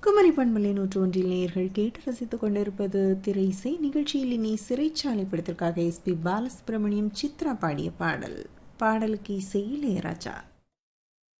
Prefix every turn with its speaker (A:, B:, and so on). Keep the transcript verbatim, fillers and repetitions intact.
A: குமரி பண்பலை நூற்று ஒன்றில் நேயர்கள் கேட்டு ரசித்துக் கொண்டிருப்பது திரை இசை நிகழ்ச்சியில். இனி சிறைச்சாலை படத்திற்காக எஸ் பி பாலசுப்ரமணியம் சித்ரா பாடிய பாடல். பாடலுக்கு இசை இளையராஜா.